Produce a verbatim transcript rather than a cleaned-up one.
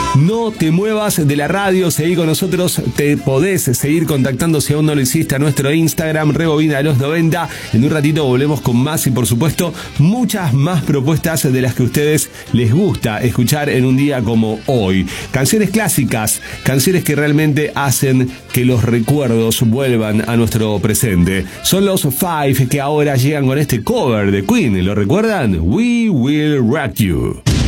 No te muevas de la radio, seguí con nosotros, te podés seguir contactando si aún no lo hiciste a nuestro Instagram, Rebobina los noventa. En un ratito volvemos con más y por supuesto muchas más propuestas de las que a ustedes les gusta escuchar en un día como hoy. Canciones clásicas, canciones que realmente hacen que los recuerdos vuelvan a nuestro presente. Son los Five que ahora llegan con este cover de Queen, ¿lo recuerdan? We Will Rock You.